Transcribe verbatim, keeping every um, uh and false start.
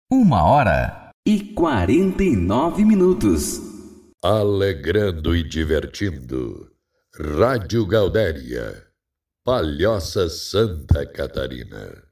Uma hora e quarenta e nove minutos. Alegrando e divertindo. Rádio Gaudéria, Palhoça, Santa Catarina.